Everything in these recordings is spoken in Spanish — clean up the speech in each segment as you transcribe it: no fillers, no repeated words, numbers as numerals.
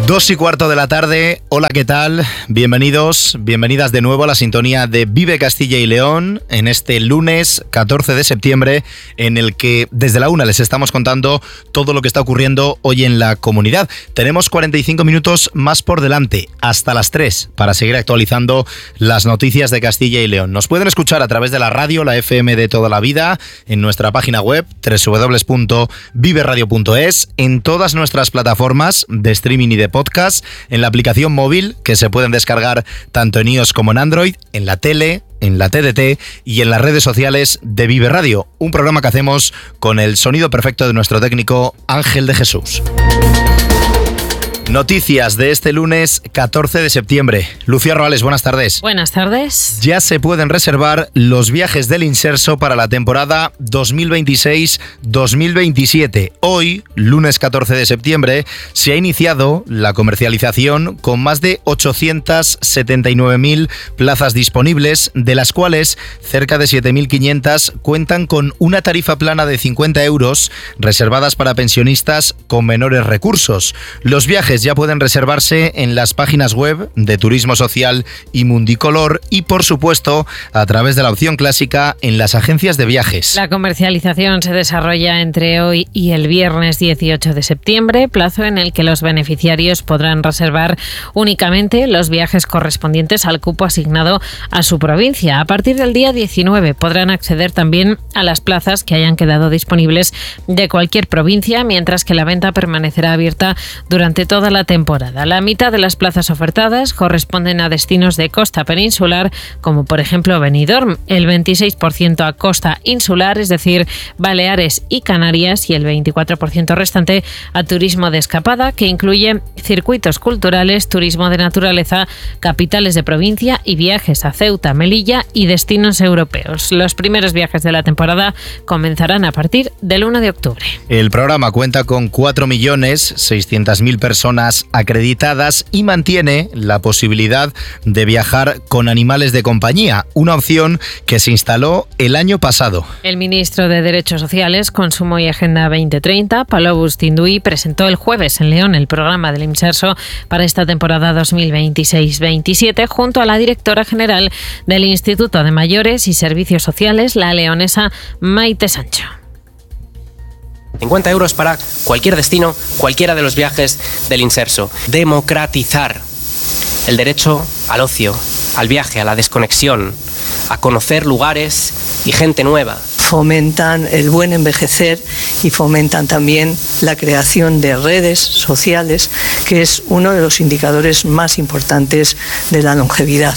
2:15 de la tarde. Hola, ¿qué tal? Bienvenidos, bienvenidas de nuevo a la sintonía de Vive Castilla y León en este lunes 14 de septiembre, en el que desde la 1 les estamos contando todo lo que está ocurriendo hoy en la comunidad. Tenemos 45 minutos más por delante, hasta las 3, para seguir actualizando las noticias de Castilla y León. Nos pueden escuchar a través de la radio, la FM de toda la vida, en nuestra página web www.viveradio.es, en todas nuestras plataformas de streaming y de podcast, en la aplicación móvil que se pueden descargar tanto en iOS como en Android, en la tele, en la TDT y en las redes sociales de Vive Radio, un programa que hacemos con el sonido perfecto de nuestro técnico Ángel de Jesús. Noticias de este lunes 14 de septiembre. Lucía Roales, buenas tardes. Buenas tardes. Ya se pueden reservar los viajes del Inserso para la temporada 2026-2027. Hoy, lunes 14 de septiembre, se ha iniciado la comercialización con más de 879.000 plazas disponibles, de las cuales cerca de 7.500 cuentan con una tarifa plana de 50 euros reservadas para pensionistas con menores recursos. Los viajes ya pueden reservarse en las páginas web de Turismo Social y Mundicolor y, por supuesto, a través de la opción clásica en las agencias de viajes. La comercialización se desarrolla entre hoy y el viernes 18 de septiembre, plazo en el que los beneficiarios podrán reservar únicamente los viajes correspondientes al cupo asignado a su provincia. A partir del día 19 podrán acceder también a las plazas que hayan quedado disponibles de cualquier provincia, mientras que la venta permanecerá abierta durante toda la temporada. La mitad de las plazas ofertadas corresponden a destinos de costa peninsular, como por ejemplo Benidorm, el 26% a costa insular, es decir, Baleares y Canarias, y el 24% restante a turismo de escapada, que incluye circuitos culturales, turismo de naturaleza, capitales de provincia y viajes a Ceuta, Melilla y destinos europeos. Los primeros viajes de la temporada comenzarán a partir del 1 de octubre. El programa cuenta con 4.600.000 personas acreditadas y mantiene la posibilidad de viajar con animales de compañía, una opción que se instaló el año pasado. El ministro de Derechos Sociales, Consumo y Agenda 2030, Paló Bustinduy, presentó el jueves en León el programa del Inserso para esta temporada 2026-27 junto a la directora general del Instituto de Mayores y Servicios Sociales, la leonesa Maite Sancho. 50 euros para cualquier destino, cualquiera de los viajes del Inserso. Democratizar el derecho al ocio, al viaje, a la desconexión, a conocer lugares y gente nueva. Fomentan el buen envejecer y fomentan también la creación de redes sociales, que es uno de los indicadores más importantes de la longevidad.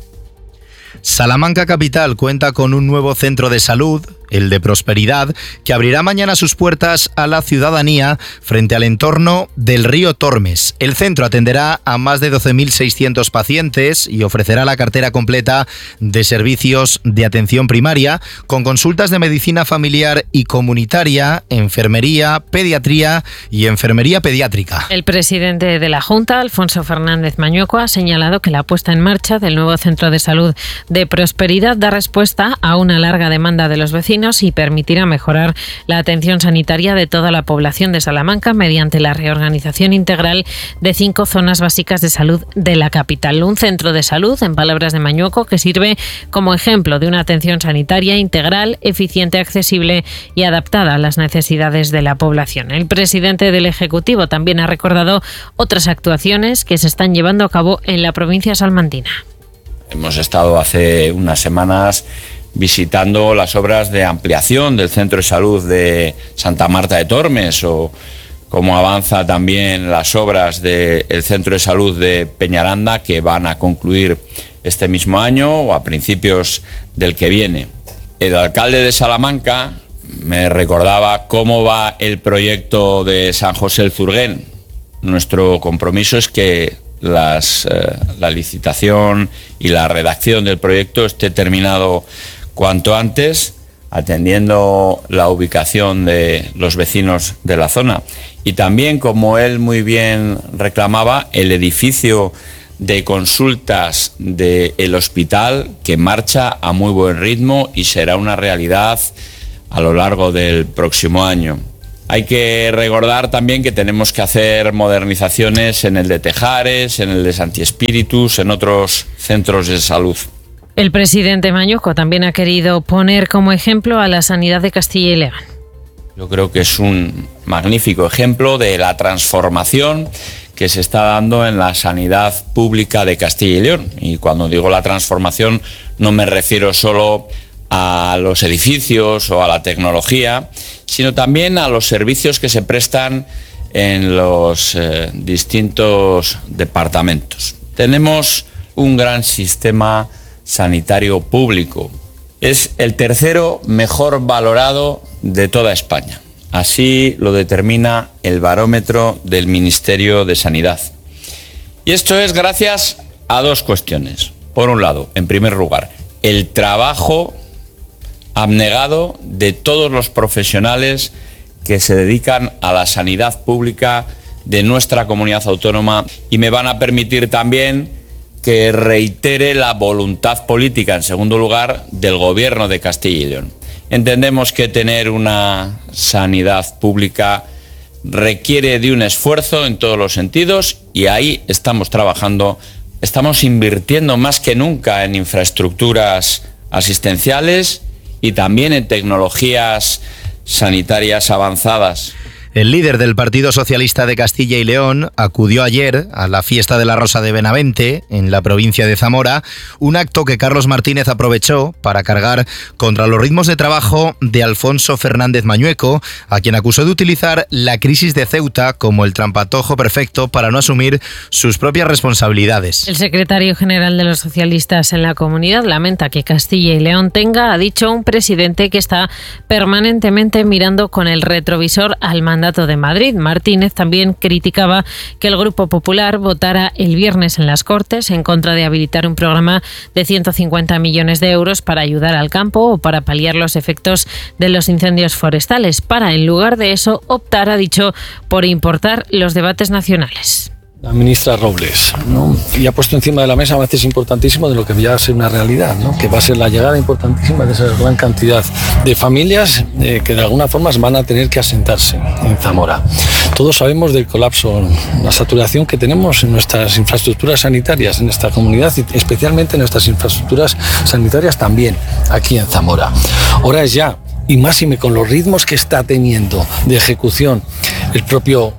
Salamanca Capital cuenta con un nuevo centro de salud, el de Prosperidad, que abrirá mañana sus puertas a la ciudadanía frente al entorno del río Tormes. El centro atenderá a más de 12.600 pacientes y ofrecerá la cartera completa de servicios de atención primaria, con consultas de medicina familiar y comunitaria, enfermería, pediatría y enfermería pediátrica. El presidente de la Junta, Alfonso Fernández Mañueco, ha señalado que la puesta en marcha del nuevo centro de salud de Prosperidad da respuesta a una larga demanda de los vecinos y permitirá mejorar la atención sanitaria de toda la población de Salamanca mediante la reorganización integral de 5 zonas básicas de salud de la capital. Un centro de salud, en palabras de Mañueco, que sirve como ejemplo de una atención sanitaria integral, eficiente, accesible y adaptada a las necesidades de la población. El presidente del Ejecutivo también ha recordado otras actuaciones que se están llevando a cabo en la provincia salmantina. Hemos estado hace unas semanas visitando las obras de ampliación del Centro de Salud de Santa Marta de Tormes, o cómo avanza también las obras del Centro de Salud de Peñaranda, que van a concluir este mismo año o a principios del que viene. El alcalde de Salamanca me recordaba cómo va el proyecto de San José el Zurguén. Nuestro compromiso es que la licitación y la redacción del proyecto esté terminado cuanto antes, atendiendo la ubicación de los vecinos de la zona. Y también, como él muy bien reclamaba, el edificio de consultas del hospital, que marcha a muy buen ritmo y será una realidad a lo largo del próximo año. Hay que recordar también que tenemos que hacer modernizaciones en el de Tejares, en el de Santi Espíritus, en otros centros de salud. El presidente Mañueco también ha querido poner como ejemplo a la sanidad de Castilla y León. Yo creo que es un magnífico ejemplo de la transformación que se está dando en la sanidad pública de Castilla y León. Y cuando digo la transformación no me refiero solo a los edificios o a la tecnología, sino también a los servicios que se prestan en los distintos departamentos. Tenemos un gran sistema sanitario público. Es el tercero mejor valorado de toda España. Así lo determina el barómetro del Ministerio de Sanidad. Y esto es gracias a dos cuestiones. Por un lado, en primer lugar, el trabajo abnegado de todos los profesionales que se dedican a la sanidad pública de nuestra comunidad autónoma, y me van a permitir también que reitere la voluntad política, en segundo lugar, del Gobierno de Castilla y León. Entendemos que tener una sanidad pública requiere de un esfuerzo en todos los sentidos, y ahí estamos trabajando. Estamos invirtiendo más que nunca en infraestructuras asistenciales y también en tecnologías sanitarias avanzadas. El líder del Partido Socialista de Castilla y León acudió ayer a la fiesta de la Rosa de Benavente, en la provincia de Zamora, un acto que Carlos Martínez aprovechó para cargar contra los ritmos de trabajo de Alfonso Fernández Mañueco, a quien acusó de utilizar la crisis de Ceuta como el trampatojo perfecto para no asumir sus propias responsabilidades. El secretario general de los socialistas en la comunidad lamenta que Castilla y León tenga, ha dicho, un presidente que está permanentemente mirando con el retrovisor al mandato de Madrid. Martínez también criticaba que el Grupo Popular votara el viernes en las Cortes en contra de habilitar un programa de 150 millones de euros para ayudar al campo o para paliar los efectos de los incendios forestales, para, en lugar de eso, optar, ha dicho, por importar los debates nacionales. La ministra Robles, ¿no? Y ha puesto encima de la mesa avances importantísimos de lo que ya va a ser una realidad, ¿no? Que va a ser la llegada importantísima de esa gran cantidad de familias que de alguna forma van a tener que asentarse en Zamora. Todos sabemos del colapso, la saturación que tenemos en nuestras infraestructuras sanitarias en esta comunidad, y especialmente en nuestras infraestructuras sanitarias también aquí en Zamora. Ahora es ya, y máxime con los ritmos que está teniendo de ejecución el propio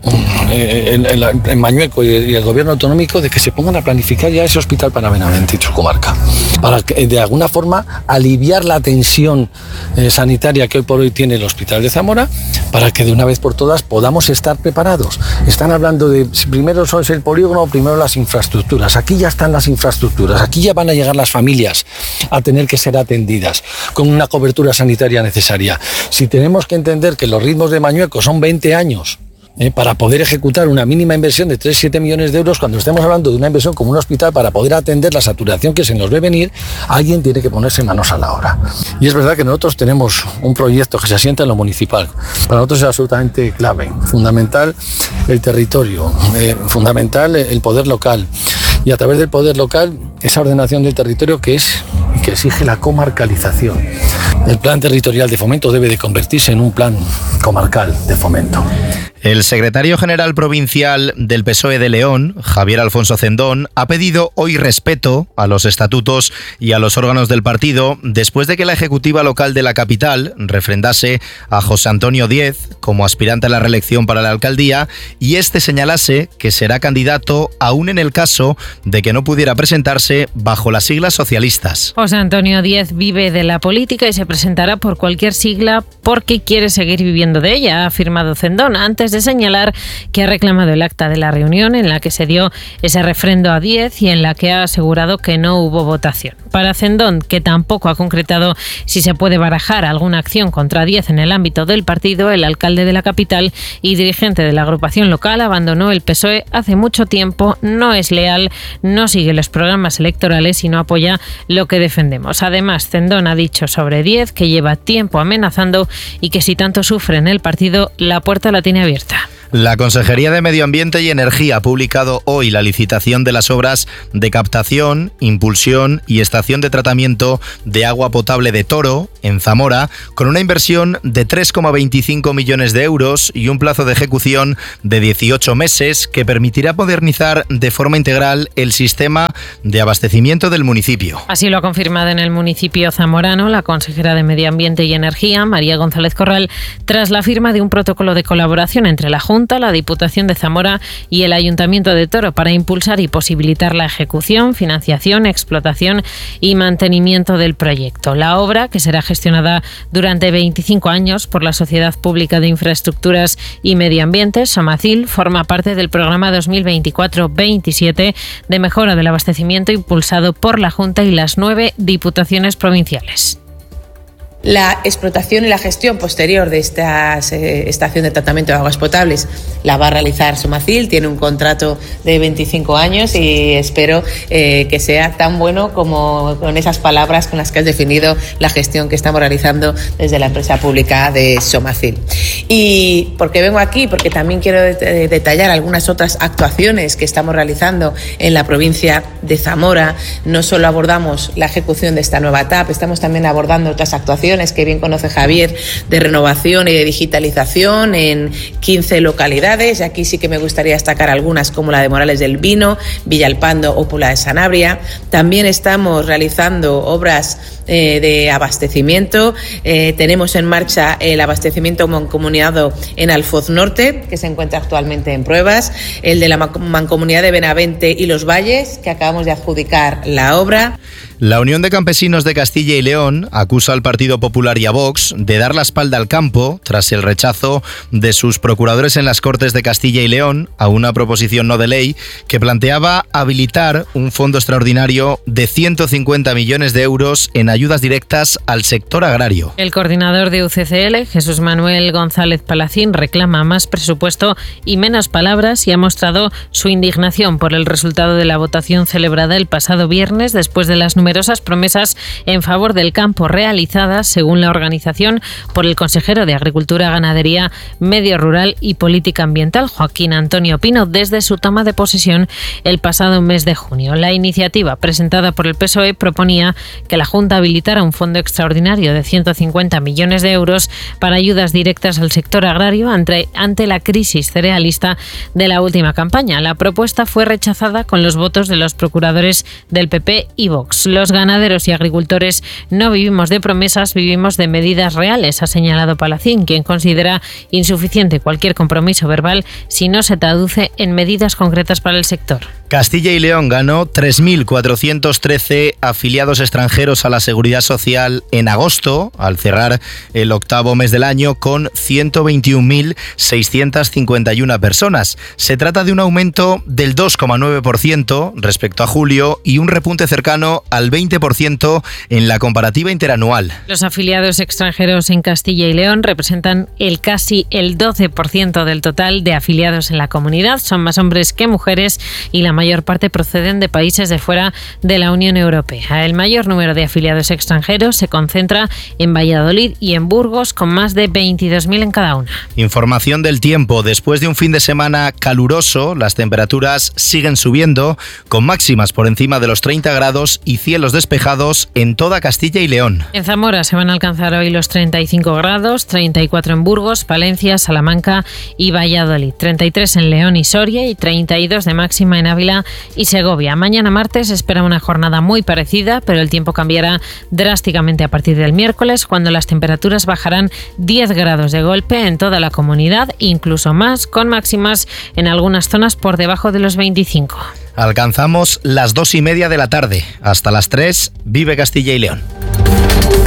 en Mañueco y el gobierno autonómico, de que se pongan a planificar ya ese hospital para Benavente y su comarca, para que de alguna forma aliviar la tensión sanitaria que hoy por hoy tiene el hospital de Zamora, para que de una vez por todas podamos estar preparados. Están hablando de primero es el polígono, primero las infraestructuras. Aquí ya están las infraestructuras, aquí ya van a llegar las familias a tener que ser atendidas con una cobertura sanitaria necesaria. Si tenemos que entender que los ritmos de Mañueco son 20 años para poder ejecutar una mínima inversión de 3-7 millones de euros, cuando estemos hablando de una inversión como un hospital para poder atender la saturación que se nos ve venir, alguien tiene que ponerse manos a la obra. Y es verdad que nosotros tenemos un proyecto que se asienta en lo municipal. Para nosotros es absolutamente clave, fundamental el territorio, fundamental el poder local. Y a través del poder local, esa ordenación del territorio que exige la comarcalización. El plan territorial de fomento debe de convertirse en un plan comarcal de fomento. El secretario general provincial del PSOE de León, Javier Alfonso Cendón, ha pedido hoy respeto a los estatutos y a los órganos del partido después de que la ejecutiva local de la capital refrendase a José Antonio Díez como aspirante a la reelección para la alcaldía, y este señalase que será candidato aún en el caso de que no pudiera presentarse bajo las siglas socialistas. José Antonio Díez vive de la política y se presentará por cualquier sigla porque quiere seguir viviendo de ella, ha afirmado Cendón, antes de señalar que ha reclamado el acta de la reunión en la que se dio ese refrendo a Díez y en la que ha asegurado que no hubo votación. Para Cendón, que tampoco ha concretado si se puede barajar alguna acción contra Díez en el ámbito del partido, el alcalde de la capital y dirigente de la agrupación local abandonó el PSOE hace mucho tiempo, no es leal, no sigue los programas electorales y no apoya lo que defendemos. Además, Cendón ha dicho sobre Díez que lleva tiempo amenazando y que si tanto sufre en el partido, la puerta la tiene abierta. La Consejería de Medio Ambiente y Energía ha publicado hoy la licitación de las obras de captación, impulsión y estación de tratamiento de agua potable de Toro en Zamora, con una inversión de 3,25 millones de euros y un plazo de ejecución de 18 meses que permitirá modernizar de forma integral el sistema de abastecimiento del municipio. Así lo ha confirmado en el municipio zamorano la consejera de Medio Ambiente y Energía, María González Corral, tras la firma de un protocolo de colaboración entre la Junta, la Diputación de Zamora y el Ayuntamiento de Toro para impulsar y posibilitar la ejecución, financiación, explotación y mantenimiento del proyecto. La obra, que será gestionada durante 25 años por la Sociedad Pública de Infraestructuras y Medio Ambiente, Somacil, forma parte del programa 2024-27 de mejora del abastecimiento impulsado por la Junta y las 9 diputaciones provinciales. La explotación y la gestión posterior de esta estación de tratamiento de aguas potables la va a realizar Somacil, tiene un contrato de 25 años y espero que sea tan bueno como con esas palabras con las que has definido la gestión que estamos realizando desde la empresa pública de Somacil. Y ¿por qué vengo aquí? Porque también quiero detallar algunas otras actuaciones que estamos realizando en la provincia de Zamora. No solo abordamos la ejecución de esta nueva etapa, estamos también abordando otras actuaciones que bien conoce Javier, de renovación y de digitalización en 15 localidades. Y aquí sí que me gustaría destacar algunas como la de Morales del Vino, Villalpando o Puebla de Sanabria. También estamos realizando obras de abastecimiento. Tenemos en marcha el abastecimiento mancomunado en Alfoz Norte, que se encuentra actualmente en pruebas, el de la mancomunidad de Benavente y Los Valles, que acabamos de adjudicar la obra. La Unión de Campesinos de Castilla y León acusa al Partido Popular y a Vox de dar la espalda al campo tras el rechazo de sus procuradores en las Cortes de Castilla y León a una proposición no de ley que planteaba habilitar un fondo extraordinario de 150 millones de euros en ayudas directas al sector agrario. El coordinador de UCCL, Jesús Manuel González Palacín, reclama más presupuesto y menos palabras y ha mostrado su indignación por el resultado de la votación celebrada el pasado viernes después de las numerosas promesas en favor del campo realizadas, según la organización, por el consejero de Agricultura, Ganadería, Medio Rural y Política Ambiental, Joaquín Antonio Pino, desde su toma de posesión el pasado mes de junio. La iniciativa presentada por el PSOE proponía que la Junta habilitara un fondo extraordinario de 150 millones de euros para ayudas directas al sector agrario ante la crisis cerealista de la última campaña. La propuesta fue rechazada con los votos de los procuradores del PP y Vox. Los ganaderos y agricultores no vivimos de promesas, vivimos de medidas reales, ha señalado Palacín, quien considera insuficiente cualquier compromiso verbal si no se traduce en medidas concretas para el sector. Castilla y León ganó 3.413 afiliados extranjeros a la Seguridad Social en agosto, al cerrar el octavo mes del año, con 121.651 personas. Se trata de un aumento del 2,9% respecto a julio y un repunte cercano al 20% en la comparativa interanual. Los afiliados extranjeros en Castilla y León representan casi el 12% del total de afiliados en la comunidad. Son más hombres que mujeres y la mayor parte proceden de países de fuera de la Unión Europea. El mayor número de afiliados extranjeros se concentra en Valladolid y en Burgos, con más de 22.000 en cada una. Información del tiempo. Después de un fin de semana caluroso, las temperaturas siguen subiendo, con máximas por encima de los 30 grados y cielos despejados en toda Castilla y León. En Zamora se van a alcanzar hoy los 35 grados, 34 en Burgos, Palencia, Salamanca y Valladolid, 33 en León y Soria y 32 de máxima en Ávila y Segovia. Mañana martes se espera una jornada muy parecida, pero el tiempo cambiará drásticamente a partir del miércoles, cuando las temperaturas bajarán 10 grados de golpe en toda la comunidad, incluso más, con máximas en algunas zonas por debajo de los 25. Alcanzamos las 2:30 de la tarde. Hasta las 3, vive Castilla y León.